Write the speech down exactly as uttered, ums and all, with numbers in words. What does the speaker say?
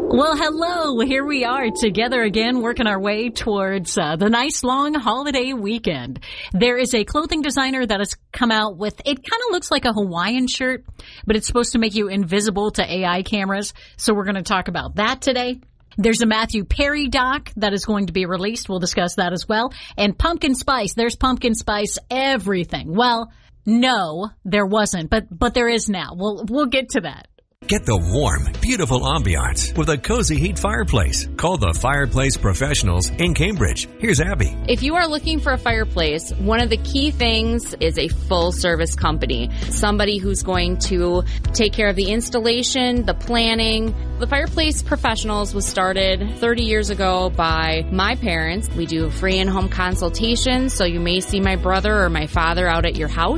Well, hello. Here we are together again, working our way towards uh, the nice long holiday weekend. There is a clothing designer that has come out with, it kind of looks like a Hawaiian shirt, but it's supposed to make you invisible to A I cameras. So we're going to talk about that today. There's a Matthew Perry doc that is going to be released. We'll discuss that as well. And pumpkin spice. There's pumpkin spice everything. Well, no, there wasn't, but but there is now. We'll we'll get to that. Get the warm, beautiful ambiance with a Cozy Heat fireplace. Call the Fireplace Professionals in Cambridge. Here's Abby. If you are looking for a fireplace, one of the key things is a full-service company. Somebody who's going to take care of the installation, the planning. The Fireplace Professionals was started thirty years ago by my parents. We do free in-home consultations, so you may see my brother or my father out at your house.